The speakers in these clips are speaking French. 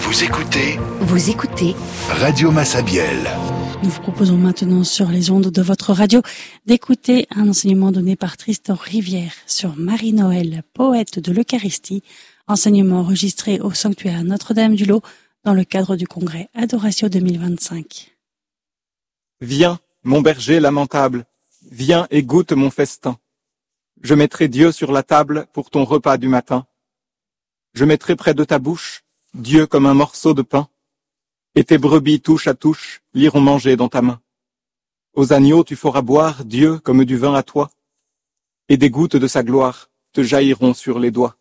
Vous écoutez Radio Massabielle. Nous vous proposons maintenant sur les ondes de votre radio d'écouter un enseignement donné par Tristan Rivière sur Marie-Noël, poète de l'Eucharistie, enseignement enregistré au sanctuaire Notre-Dame-du-Lot dans le cadre du congrès Adoratio 2025. Viens, mon berger lamentable, viens et goûte mon festin. Je mettrai Dieu sur la table pour ton repas du matin. Je mettrai près de ta bouche Dieu comme un morceau de pain, et tes brebis touche à touche l'iront manger dans ta main. Aux agneaux tu feras boire Dieu comme du vin à toi, et des gouttes de sa gloire te jailliront sur les doigts.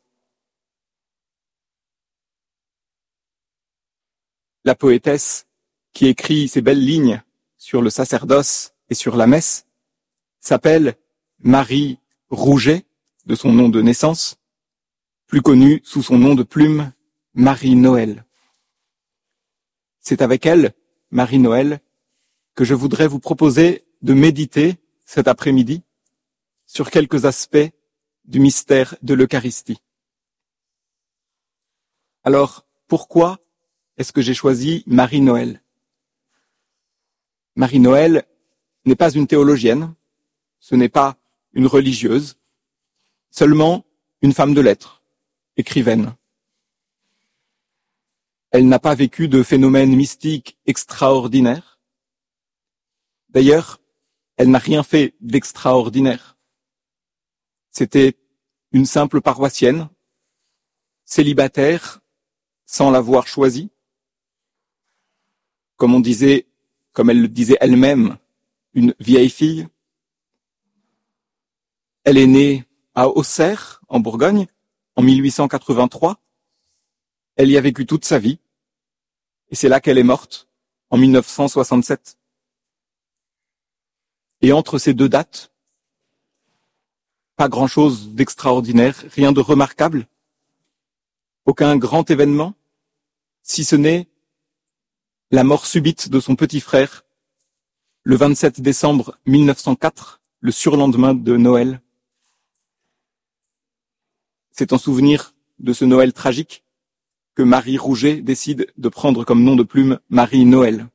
La poétesse, qui écrit ces belles lignes sur le sacerdoce et sur la messe, s'appelle Marie Rouget, de son nom de naissance, plus connue sous son nom de plume, Marie-Noël. C'est avec elle, Marie-Noël, que je voudrais vous proposer de méditer cet après-midi sur quelques aspects du mystère de l'Eucharistie. Alors, pourquoi est-ce que j'ai choisi Marie-Noël ? Marie-Noël n'est pas une théologienne, ce n'est pas une religieuse, seulement une femme de lettres, écrivaine. Elle n'a pas vécu de phénomènes mystiques extraordinaires. D'ailleurs, elle n'a rien fait d'extraordinaire. C'était une simple paroissienne, célibataire, sans l'avoir choisi. Comme elle le disait elle-même, une vieille fille. Elle est née à Auxerre, en Bourgogne, en 1883. Elle y a vécu toute sa vie, et c'est là qu'elle est morte, en 1967. Et entre ces deux dates, pas grand-chose d'extraordinaire, rien de remarquable, aucun grand événement, si ce n'est la mort subite de son petit frère, le 27 décembre 1904, le surlendemain de Noël. C'est en souvenir de ce Noël tragique que Marie Rouget décide de prendre comme nom de plume Marie-Noël.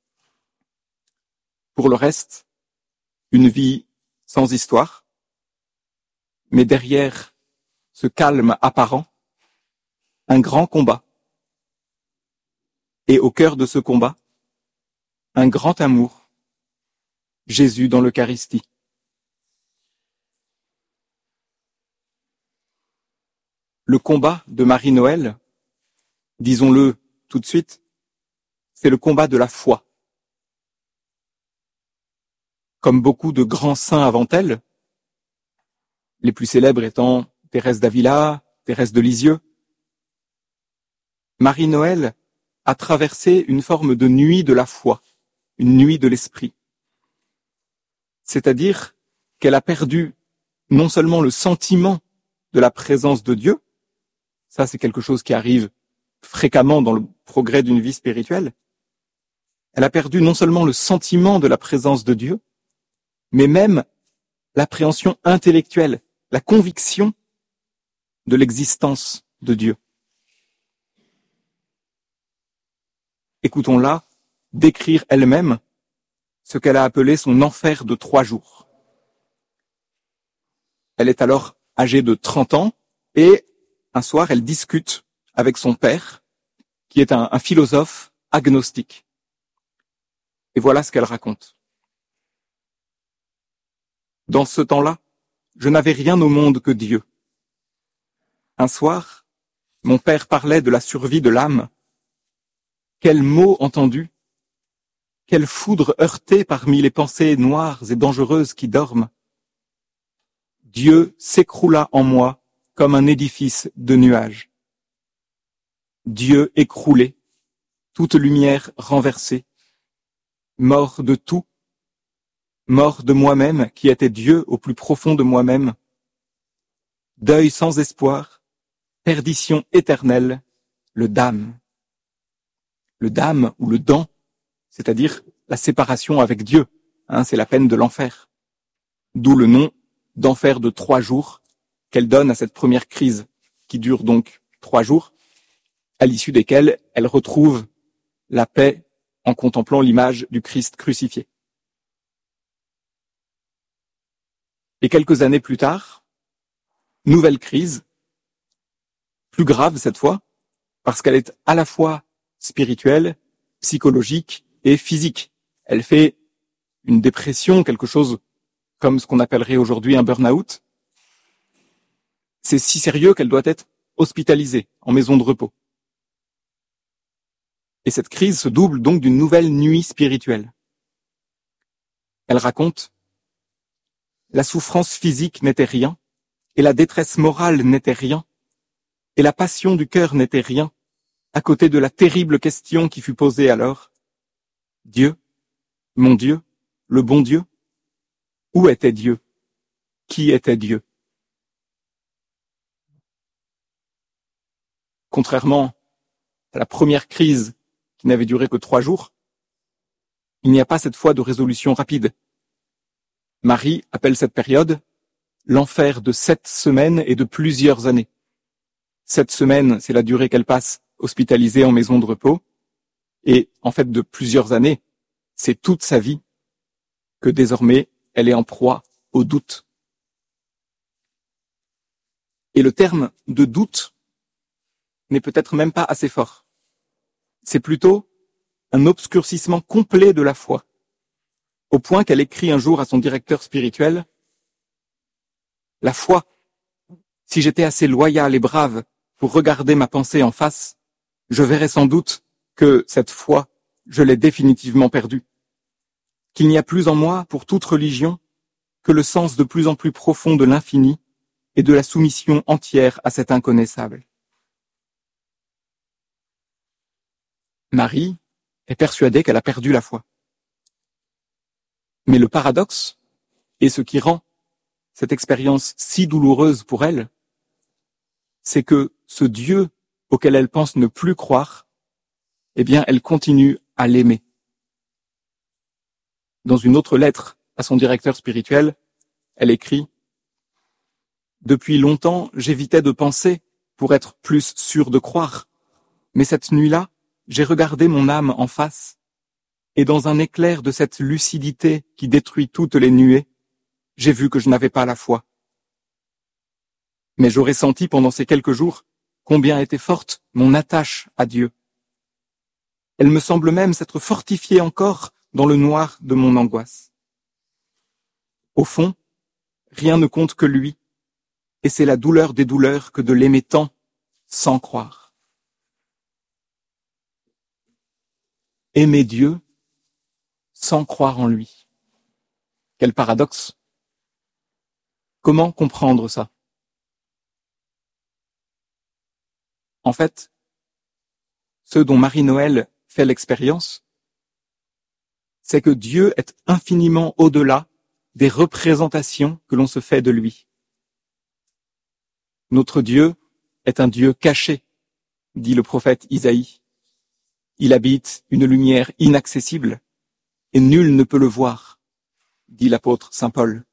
Pour le reste, une vie sans histoire, mais derrière ce calme apparent, un grand combat. Et au cœur de ce combat, un grand amour, Jésus dans l'Eucharistie. Le combat de Marie-Noël, disons-le tout de suite, c'est le combat de la foi. Comme beaucoup de grands saints avant elle, les plus célèbres étant Thérèse d'Avila, Thérèse de Lisieux, Marie-Noël a traversé une forme de nuit de la foi, une nuit de l'esprit. C'est-à-dire qu'elle a perdu non seulement le sentiment de la présence de Dieu, ça c'est quelque chose qui arrive fréquemment dans le progrès d'une vie spirituelle, elle a perdu non seulement le sentiment de la présence de Dieu, mais même l'appréhension intellectuelle, la conviction de l'existence de Dieu. Écoutons-la décrire elle-même ce qu'elle a appelé son enfer de 3 jours. Elle est alors âgée de 30 ans et un soir, elle discute avec son père, qui est un philosophe agnostique. Et voilà ce qu'elle raconte. Dans ce temps-là, je n'avais rien au monde que Dieu. Un soir, mon père parlait de la survie de l'âme. Quel mot entendu, quelle foudre heurtée parmi les pensées noires et dangereuses qui dorment. Dieu s'écroula en moi comme un édifice de nuages. Dieu écroulé, toute lumière renversée, mort de tout, mort de moi-même qui était Dieu au plus profond de moi-même, deuil sans espoir, perdition éternelle, le dam. Le dam ou le dan, c'est-à-dire la séparation avec Dieu, c'est la peine de l'enfer. D'où le nom d'enfer de 3 jours qu'elle donne à cette première crise, qui dure donc 3 jours. à l'issue desquelles elle retrouve la paix en contemplant l'image du Christ crucifié. Et quelques années plus tard, nouvelle crise, plus grave cette fois, parce qu'elle est à la fois spirituelle, psychologique et physique. Elle fait une dépression, quelque chose comme ce qu'on appellerait aujourd'hui un burn-out. C'est si sérieux qu'elle doit être hospitalisée en maison de repos. Et cette crise se double donc d'une nouvelle nuit spirituelle. Elle raconte « La souffrance physique n'était rien, et la détresse morale n'était rien, et la passion du cœur n'était rien, à côté de la terrible question qui fut posée alors. Dieu, mon Dieu, le bon Dieu, où était Dieu? Qui était Dieu? » Contrairement à la première crise qui n'avait duré que 3 jours, il n'y a pas cette fois de résolution rapide. Marie appelle cette période l'enfer de 7 semaines et de plusieurs années. 7 semaines, c'est la durée qu'elle passe hospitalisée en maison de repos, et en fait de plusieurs années, c'est toute sa vie que désormais elle est en proie au doute. Et le terme de doute n'est peut-être même pas assez fort. C'est plutôt un obscurcissement complet de la foi, au point qu'elle écrit un jour à son directeur spirituel « La foi, si j'étais assez loyal et brave pour regarder ma pensée en face, je verrais sans doute que cette foi, je l'ai définitivement perdue, qu'il n'y a plus en moi, pour toute religion, que le sens de plus en plus profond de l'infini et de la soumission entière à cet inconnaissable. » Marie est persuadée qu'elle a perdu la foi. Mais le paradoxe, et ce qui rend cette expérience si douloureuse pour elle, c'est que ce Dieu auquel elle pense ne plus croire, eh bien, elle continue à l'aimer. Dans une autre lettre à son directeur spirituel, elle écrit « Depuis longtemps, j'évitais de penser pour être plus sûre de croire, mais cette nuit-là, j'ai regardé mon âme en face, et dans un éclair de cette lucidité qui détruit toutes les nuées, j'ai vu que je n'avais pas la foi. Mais j'aurais senti pendant ces quelques jours combien était forte mon attache à Dieu. Elle me semble même s'être fortifiée encore dans le noir de mon angoisse. Au fond, rien ne compte que lui, et c'est la douleur des douleurs que de l'aimer tant sans croire. Aimer Dieu sans croire en lui. Quel paradoxe! Comment comprendre ça? En fait, ce dont Marie-Noël fait l'expérience, c'est que Dieu est infiniment au-delà des représentations que l'on se fait de lui. Notre Dieu est un Dieu caché, dit le prophète Isaïe. Il habite une lumière inaccessible, et nul ne peut le voir, dit l'apôtre saint Paul.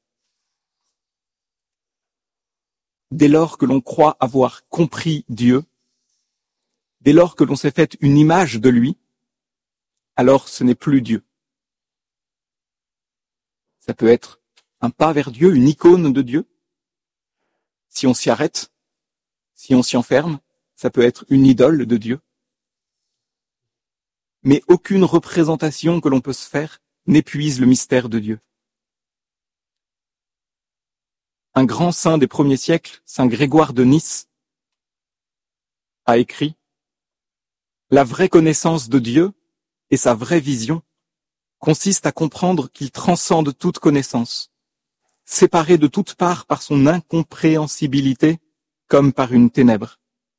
Dès lors que l'on croit avoir compris Dieu, dès lors que l'on s'est fait une image de lui, alors ce n'est plus Dieu. Ça peut être un pas vers Dieu, une icône de Dieu. Si on s'y arrête, si on s'y enferme, ça peut être une idole de Dieu. Mais aucune représentation que l'on peut se faire n'épuise le mystère de Dieu. Un grand saint des premiers siècles, saint Grégoire de Nice, a écrit « La vraie connaissance de Dieu et sa vraie vision consiste à comprendre qu'il transcende toute connaissance, séparé de toutes parts par son incompréhensibilité comme par une ténèbre. »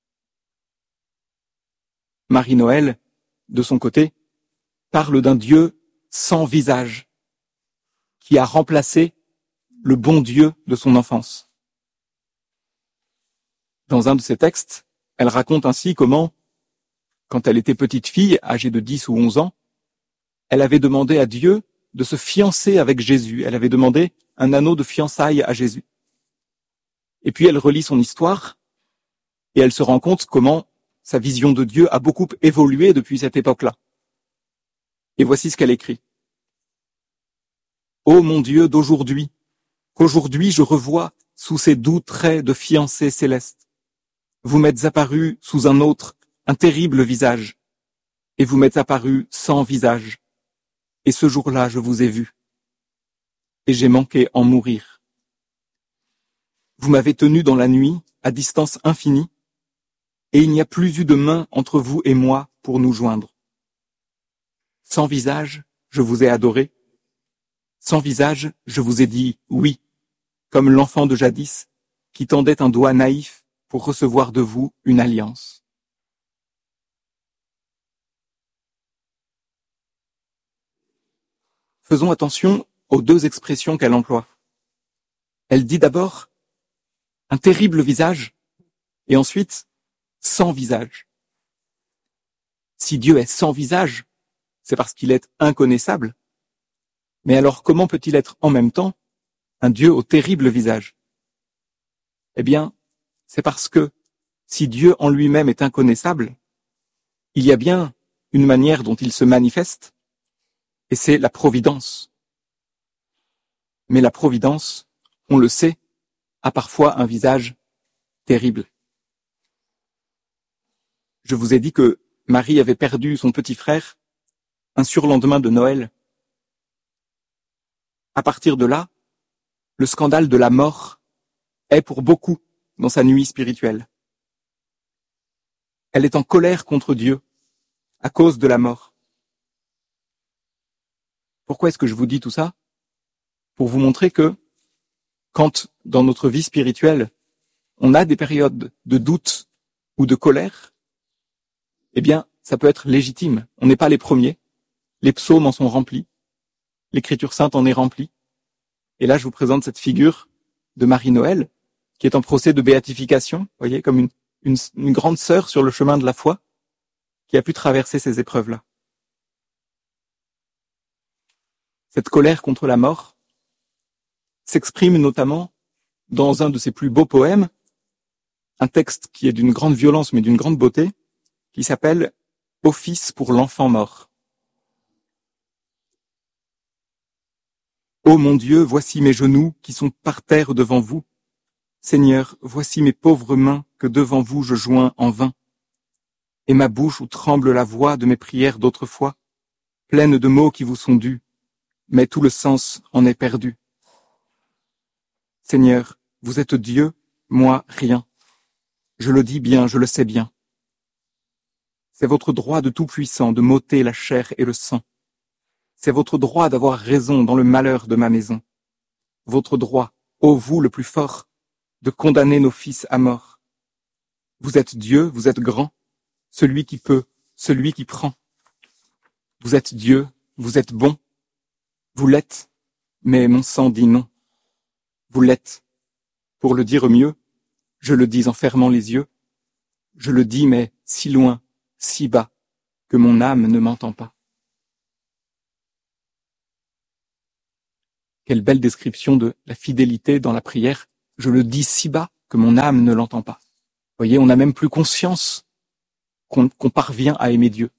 Marie-Noël, de son côté, parle d'un Dieu sans visage, qui a remplacé le bon Dieu de son enfance. Dans un de ses textes, elle raconte ainsi comment, quand elle était petite fille, âgée de 10 ou 11 ans, elle avait demandé à Dieu de se fiancer avec Jésus. Elle avait demandé un anneau de fiançailles à Jésus. Et puis elle relit son histoire, et elle se rend compte comment sa vision de Dieu a beaucoup évolué depuis cette époque-là. Et voici ce qu'elle écrit. Ô mon Dieu d'aujourd'hui, qu'aujourd'hui je revois sous ces doux traits de fiancée céleste. Vous m'êtes apparu sous un autre, un terrible visage, et vous m'êtes apparu sans visage. Et ce jour-là, je vous ai vu, et j'ai manqué en mourir. Vous m'avez tenu dans la nuit, à distance infinie, et il n'y a plus eu de main entre vous et moi pour nous joindre. Sans visage, je vous ai adoré. Sans visage, je vous ai dit oui, comme l'enfant de jadis qui tendait un doigt naïf pour recevoir de vous une alliance. Faisons attention aux deux expressions qu'elle emploie. Elle dit d'abord un terrible visage et ensuite sans visage. Si Dieu est sans visage, c'est parce qu'il est inconnaissable. Mais alors comment peut-il être en même temps un Dieu au terrible visage? Eh bien, c'est parce que si Dieu en lui-même est inconnaissable, il y a bien une manière dont il se manifeste, et c'est la providence. Mais la providence, on le sait, a parfois un visage terrible. Je vous ai dit que Marie avait perdu son petit frère un surlendemain de Noël. À partir de là, le scandale de la mort est pour beaucoup dans sa nuit spirituelle. Elle est en colère contre Dieu à cause de la mort. Pourquoi est-ce que je vous dis tout ça? Pour vous montrer que quand, dans notre vie spirituelle, on a des périodes de doute ou de colère, eh bien, ça peut être légitime. On n'est pas les premiers. Les psaumes en sont remplis. L'Écriture sainte en est remplie. Et là, je vous présente cette figure de Marie-Noël, qui est en procès de béatification, vous voyez, comme une grande sœur sur le chemin de la foi, qui a pu traverser ces épreuves-là. Cette colère contre la mort s'exprime notamment dans un de ses plus beaux poèmes, un texte qui est d'une grande violence mais d'une grande beauté, qui s'appelle « Office pour l'enfant mort ». Ô mon Dieu, voici mes genoux qui sont par terre devant vous. Seigneur, voici mes pauvres mains que devant vous je joins en vain. Et ma bouche où tremble la voix de mes prières d'autrefois, pleine de mots qui vous sont dus, mais tout le sens en est perdu. Seigneur, vous êtes Dieu, moi rien. Je le dis bien, je le sais bien. C'est votre droit de tout-puissant de m'ôter la chair et le sang. C'est votre droit d'avoir raison dans le malheur de ma maison. Votre droit, ô vous le plus fort, de condamner nos fils à mort. Vous êtes Dieu, vous êtes grand, celui qui peut, celui qui prend. Vous êtes Dieu, vous êtes bon. Vous l'êtes, mais mon sang dit non. Vous l'êtes. Pour le dire mieux, je le dis en fermant les yeux. Je le dis, mais si loin, si bas, que mon âme ne m'entend pas. Quelle belle description de la fidélité dans la prière. Je le dis si bas que mon âme ne l'entend pas. Vous voyez, on n'a même plus conscience qu'on parvient à aimer Dieu.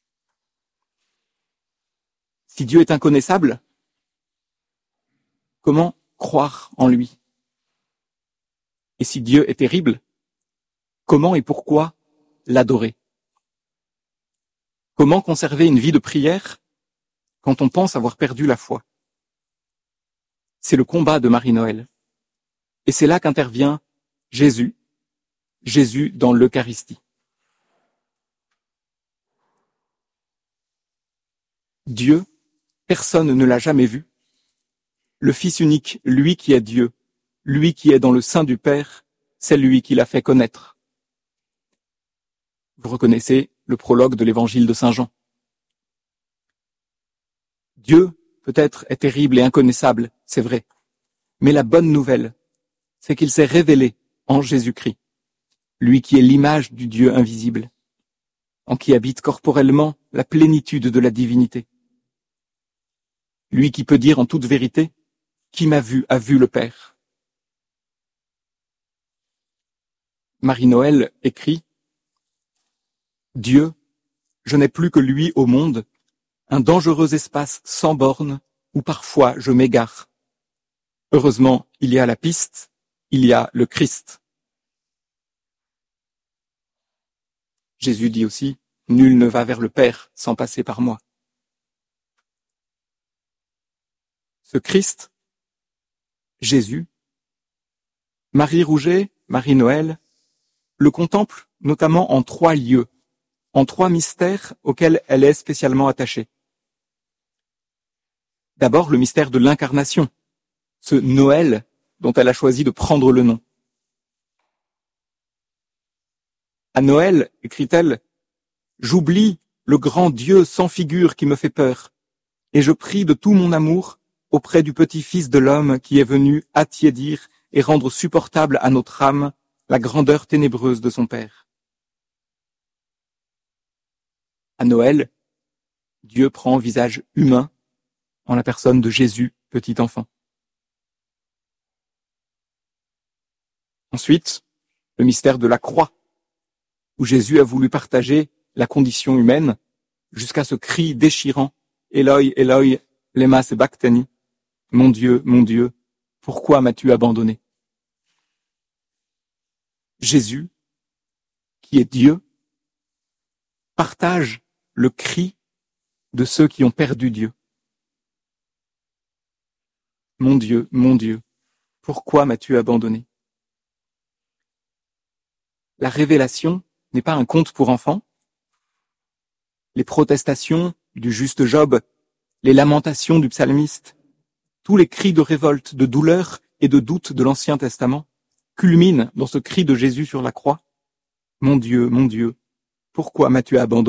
Si Dieu est inconnaissable, comment croire en lui? Et si Dieu est terrible, comment et pourquoi l'adorer? Comment conserver une vie de prière quand on pense avoir perdu la foi? C'est le combat de Marie-Noël. Et c'est là qu'intervient Jésus, Jésus dans l'Eucharistie. Dieu, personne ne l'a jamais vu. Le Fils unique, lui qui est Dieu, lui qui est dans le sein du Père, c'est lui qui l'a fait connaître. Vous reconnaissez le prologue de l'évangile de Saint Jean. Dieu, peut-être, est terrible et inconnaissable, c'est vrai. Mais la bonne nouvelle, c'est qu'il s'est révélé en Jésus-Christ, lui qui est l'image du Dieu invisible, en qui habite corporellement la plénitude de la divinité. Lui qui peut dire en toute vérité, « Qui m'a vu a vu le Père ». Marie-Noël écrit Dieu, je n'ai plus que lui au monde, un dangereux espace sans bornes où parfois je m'égare. Heureusement, il y a la piste, il y a le Christ. Jésus dit aussi, nul ne va vers le Père sans passer par moi. Ce Christ, Jésus, Marie Rouget, Marie-Noël, le contemple notamment en 3 lieux, en 3 mystères auxquels elle est spécialement attachée. D'abord, le mystère de l'incarnation, ce Noël dont elle a choisi de prendre le nom. À Noël, écrit-elle, j'oublie le grand Dieu sans figure qui me fait peur, et je prie de tout mon amour auprès du petit Fils de l'homme qui est venu attiédir et rendre supportable à notre âme la grandeur ténébreuse de son Père. À Noël, Dieu prend visage humain en la personne de Jésus, petit enfant. Ensuite, le mystère de la croix, où Jésus a voulu partager la condition humaine jusqu'à ce cri déchirant « Eloi, Eloi, lema sabachthani » « Mon Dieu, pourquoi m'as-tu abandonné ?» Jésus, qui est Dieu, partage le cri de ceux qui ont perdu Dieu. Mon Dieu, pourquoi m'as-tu abandonné ?» La révélation n'est pas un conte pour enfants. Les protestations du juste Job, les lamentations du psalmiste, tous les cris de révolte, de douleur et de doute de l'Ancien Testament culminent dans ce cri de Jésus sur la croix. Mon Dieu, pourquoi m'as-tu abandonné ?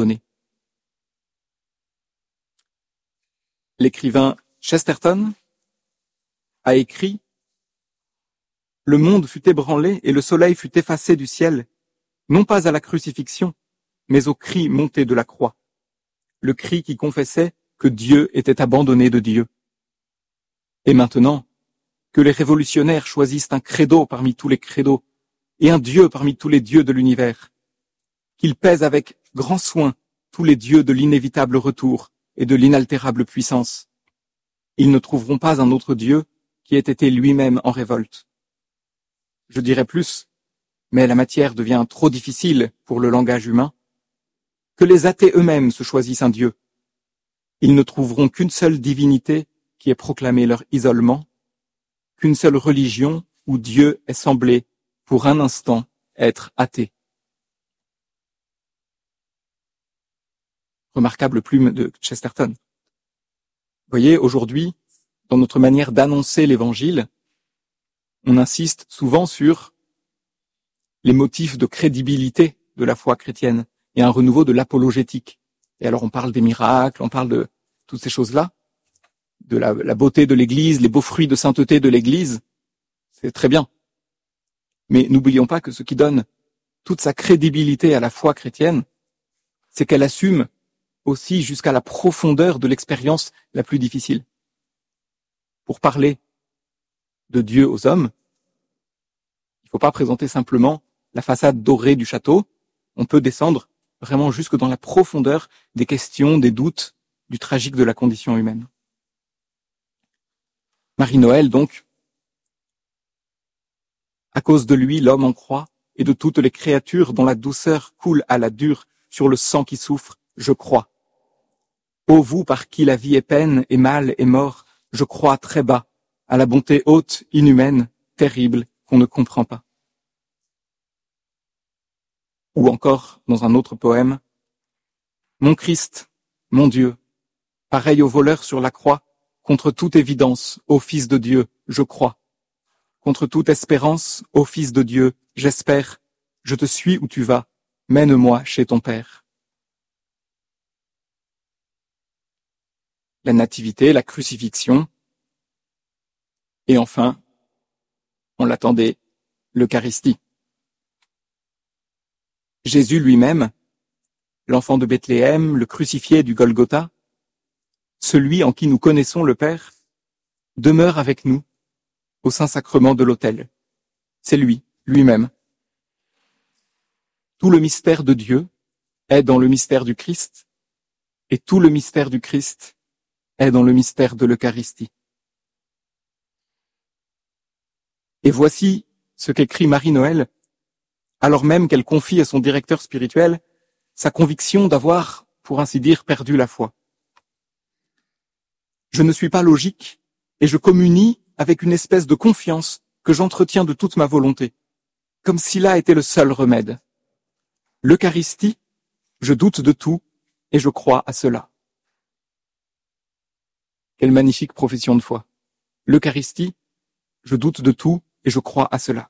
L'écrivain Chesterton a écrit « Le monde fut ébranlé et le soleil fut effacé du ciel, non pas à la crucifixion, mais au cri monté de la croix, le cri qui confessait que Dieu était abandonné de Dieu. Et maintenant, que les révolutionnaires choisissent un credo parmi tous les credos et un Dieu parmi tous les dieux de l'univers, qu'ils pèsent avec grand soin tous les dieux de l'inévitable retour et de l'inaltérable puissance. Ils ne trouveront pas un autre Dieu qui ait été lui-même en révolte. Je dirais plus, mais la matière devient trop difficile pour le langage humain, que les athées eux-mêmes se choisissent un Dieu. Ils ne trouveront qu'une seule divinité qui ait proclamé leur isolement, qu'une seule religion où Dieu est semblé, pour un instant, être athée. Remarquable plume de Chesterton. Voyez, aujourd'hui, dans notre manière d'annoncer l'Évangile, on insiste souvent sur les motifs de crédibilité de la foi chrétienne et un renouveau de l'apologétique. Et alors on parle des miracles, on parle de toutes ces choses-là, de la beauté de l'Église, les beaux fruits de sainteté de l'Église, c'est très bien. Mais n'oublions pas que ce qui donne toute sa crédibilité à la foi chrétienne, c'est qu'elle assume aussi jusqu'à la profondeur de l'expérience la plus difficile. Pour parler de Dieu aux hommes, il ne faut pas présenter simplement la façade dorée du château, on peut descendre vraiment jusque dans la profondeur des questions, des doutes, du tragique de la condition humaine. Marie-Noël, donc, à cause de lui, l'homme en croix, et de toutes les créatures dont la douceur coule à la dure sur le sang qui souffre, je crois. Ô vous par qui la vie est peine et mal et mort, je crois très bas à la bonté haute, inhumaine, terrible, qu'on ne comprend pas. Ou encore, dans un autre poème, mon Christ, mon Dieu, pareil au voleur sur la croix, contre toute évidence, ô Fils de Dieu, je crois. Contre toute espérance, ô Fils de Dieu, j'espère, je te suis où tu vas, mène-moi chez ton Père. La nativité, la crucifixion, et enfin, on l'attendait, l'Eucharistie. Jésus lui-même, l'enfant de Bethléem, le crucifié du Golgotha, celui en qui nous connaissons le Père, demeure avec nous au Saint-Sacrement de l'autel. C'est lui, lui-même. Tout le mystère de Dieu, est dans le mystère du Christ, et tout le mystère du Christ est dans le mystère de l'Eucharistie. Et voici ce qu'écrit Marie-Noël, alors même qu'elle confie à son directeur spirituel sa conviction d'avoir, pour ainsi dire, perdu la foi. Je ne suis pas logique et je communie avec une espèce de confiance que j'entretiens de toute ma volonté, comme si là était le seul remède. L'Eucharistie, je doute de tout et je crois à cela. Quelle magnifique profession de foi. L'Eucharistie, je doute de tout et je crois à cela.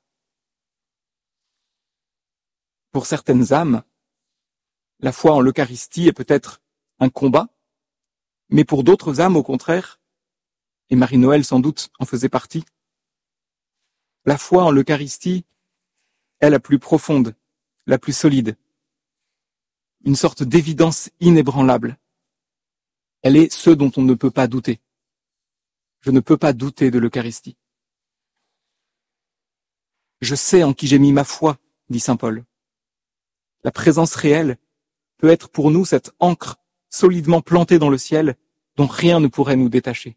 Pour certaines âmes, la foi en l'Eucharistie est peut-être un combat, mais pour d'autres âmes, au contraire, et Marie-Noël sans doute en faisait partie, la foi en l'Eucharistie est la plus profonde, la plus solide, une sorte d'évidence inébranlable. Elle est ce dont on ne peut pas douter. Je ne peux pas douter de l'Eucharistie. Je sais en qui j'ai mis ma foi, dit saint Paul. La présence réelle peut être pour nous cette ancre solidement plantée dans le ciel dont rien ne pourrait nous détacher.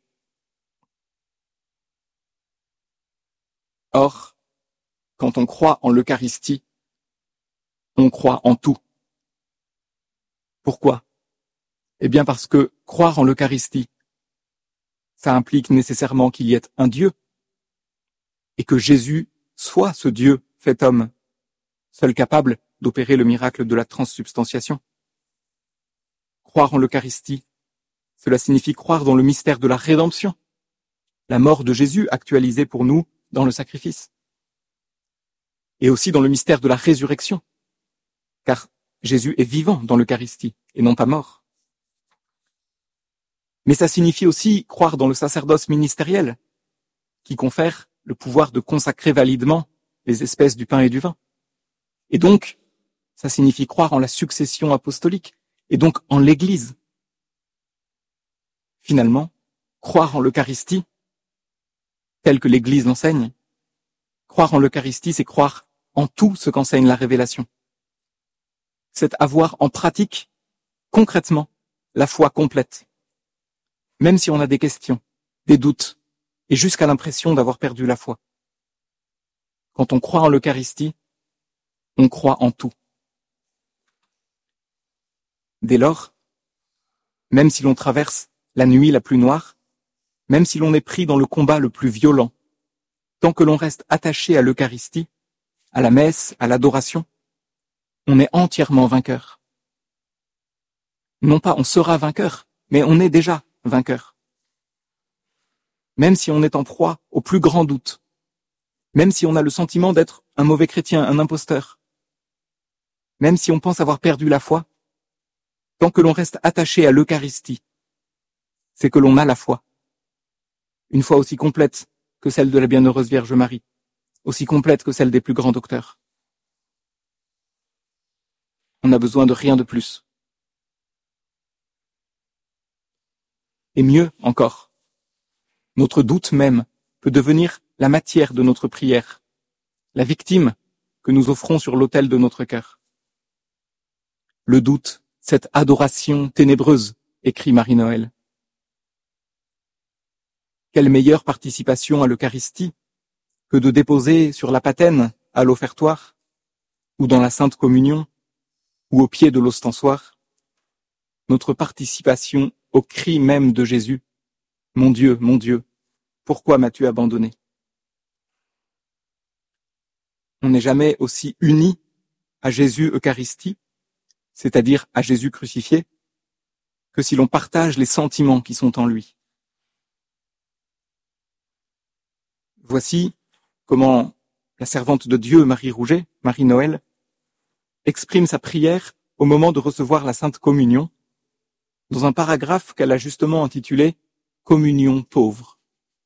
Or, quand on croit en l'Eucharistie, on croit en tout. Pourquoi ? Eh bien parce que croire en l'Eucharistie, ça implique nécessairement qu'il y ait un Dieu, et que Jésus soit ce Dieu fait homme, seul capable d'opérer le miracle de la transsubstantiation. Croire en l'Eucharistie, cela signifie croire dans le mystère de la rédemption, la mort de Jésus actualisée pour nous dans le sacrifice, et aussi dans le mystère de la résurrection, car Jésus est vivant dans l'Eucharistie et non pas mort. Mais ça signifie aussi croire dans le sacerdoce ministériel, qui confère le pouvoir de consacrer validement les espèces du pain et du vin. Et donc, ça signifie croire en la succession apostolique, et donc en l'Église. Finalement, croire en l'Eucharistie, telle que l'Église l'enseigne, croire en l'Eucharistie, c'est croire en tout ce qu'enseigne la révélation. C'est avoir en pratique, concrètement, la foi complète. Même si on a des questions, des doutes, et jusqu'à l'impression d'avoir perdu la foi. Quand on croit en l'Eucharistie, on croit en tout. Dès lors, même si l'on traverse la nuit la plus noire, même si l'on est pris dans le combat le plus violent, tant que l'on reste attaché à l'Eucharistie, à la messe, à l'adoration, on est entièrement vainqueur. Non pas on sera vainqueur, mais on est déjà vainqueur. Même si on est en proie au plus grand doute, même si on a le sentiment d'être un mauvais chrétien, un imposteur, même si on pense avoir perdu la foi, tant que l'on reste attaché à l'Eucharistie, c'est que l'on a la foi. Une foi aussi complète que celle de la bienheureuse Vierge Marie, aussi complète que celle des plus grands docteurs. On n'a besoin de rien de plus. Et mieux encore, notre doute même peut devenir la matière de notre prière, la victime que nous offrons sur l'autel de notre cœur. Le doute, cette adoration ténébreuse, écrit Marie-Noël. Quelle meilleure participation à l'Eucharistie que de déposer sur la patène, à l'offertoire, ou dans la Sainte Communion, ou au pied de l'ostensoir, notre participation au cri même de Jésus. Mon Dieu, pourquoi m'as-tu abandonné ? On n'est jamais aussi unis à Jésus Eucharistie, c'est-à-dire à Jésus crucifié, que si l'on partage les sentiments qui sont en lui. Voici comment la servante de Dieu, Marie Rouget, Marie-Noël, exprime sa prière au moment de recevoir la Sainte Communion, dans un paragraphe qu'elle a justement intitulé « Communion pauvre ».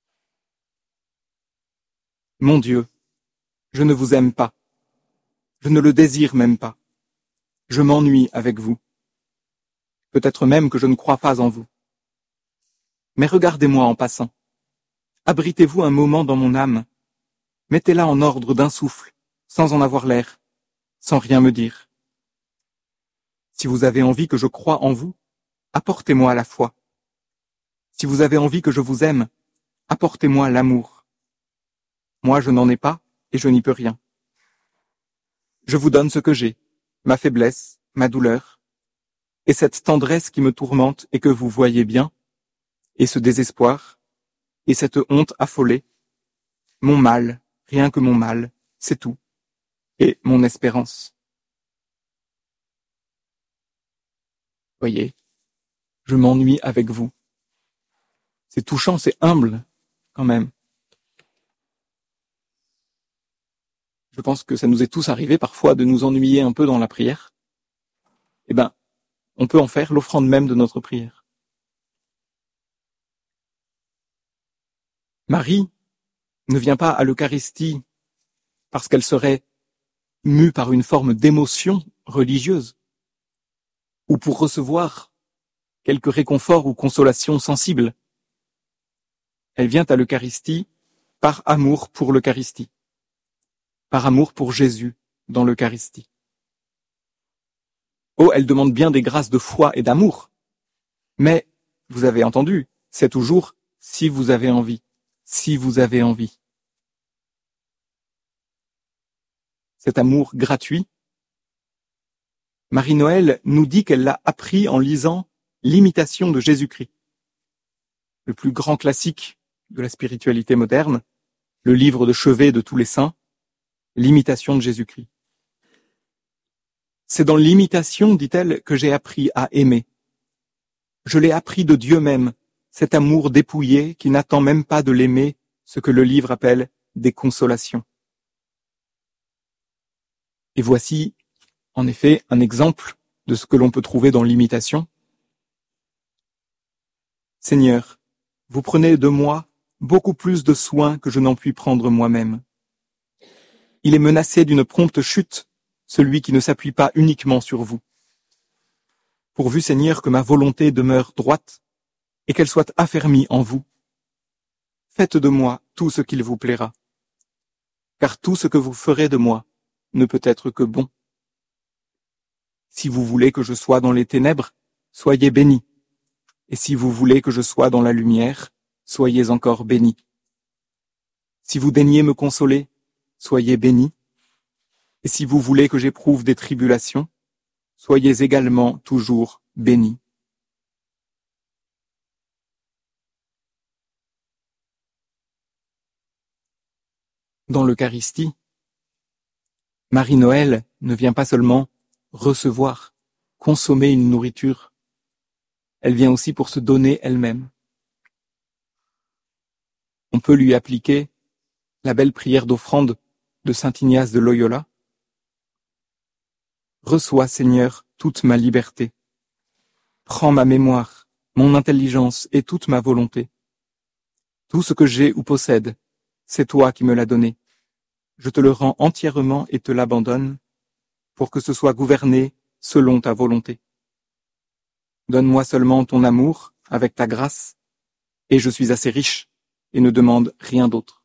Mon Dieu, je ne vous aime pas. Je ne le désire même pas. Je m'ennuie avec vous. Peut-être même que je ne crois pas en vous. Mais regardez-moi en passant. Abritez-vous un moment dans mon âme. Mettez-la en ordre d'un souffle, sans en avoir l'air, sans rien me dire. Si vous avez envie que je croie en vous, apportez-moi la foi. Si vous avez envie que je vous aime, apportez-moi l'amour. Moi, je n'en ai pas et je n'y peux rien. Je vous donne ce que j'ai, ma faiblesse, ma douleur, et cette tendresse qui me tourmente et que vous voyez bien, et ce désespoir, et cette honte affolée, mon mal, rien que mon mal, c'est tout, et mon espérance. Voyez, je m'ennuie avec vous. C'est touchant, c'est humble, quand même. Je pense que ça nous est tous arrivé parfois de nous ennuyer un peu dans la prière. Eh ben, on peut en faire l'offrande même de notre prière. Marie ne vient pas à l'Eucharistie parce qu'elle serait mue par une forme d'émotion religieuse ou pour recevoir quelque réconfort ou consolation sensible. Elle vient à l'Eucharistie par amour pour l'Eucharistie, par amour pour Jésus dans l'Eucharistie. Oh, elle demande bien des grâces de foi et d'amour, mais, vous avez entendu, c'est toujours « si vous avez envie ». Si vous avez envie. Cet amour gratuit, Marie-Noël nous dit qu'elle l'a appris en lisant l'Imitation de Jésus-Christ, le plus grand classique de la spiritualité moderne, le livre de chevet de tous les saints, l'Imitation de Jésus-Christ. C'est dans l'imitation, dit-elle, que j'ai appris à aimer. Je l'ai appris de Dieu même, cet amour dépouillé qui n'attend même pas de l'aimer, ce que le livre appelle des consolations. Et voici, en effet, un exemple de ce que l'on peut trouver dans l'imitation. Seigneur, vous prenez de moi beaucoup plus de soin que je n'en puis prendre moi-même. Il est menacé d'une prompte chute, celui qui ne s'appuie pas uniquement sur vous. Pourvu, Seigneur, que ma volonté demeure droite et qu'elle soit affermie en vous. Faites de moi tout ce qu'il vous plaira, car tout ce que vous ferez de moi ne peut être que bon. Si vous voulez que je sois dans les ténèbres, soyez bénis, et si vous voulez que je sois dans la lumière, soyez encore bénis. Si vous daignez me consoler, soyez bénis, et si vous voulez que j'éprouve des tribulations, soyez également toujours bénis. Dans l'Eucharistie, Marie-Noël ne vient pas seulement recevoir, consommer une nourriture, elle vient aussi pour se donner elle-même. On peut lui appliquer la belle prière d'offrande de saint Ignace de Loyola. Reçois, Seigneur, toute ma liberté. Prends ma mémoire, mon intelligence et toute ma volonté. Tout ce que j'ai ou possède, c'est toi qui me l'as donné. Je te le rends entièrement et te l'abandonne, pour que ce soit gouverné selon ta volonté. Donne-moi seulement ton amour, avec ta grâce, et je suis assez riche, et ne demande rien d'autre.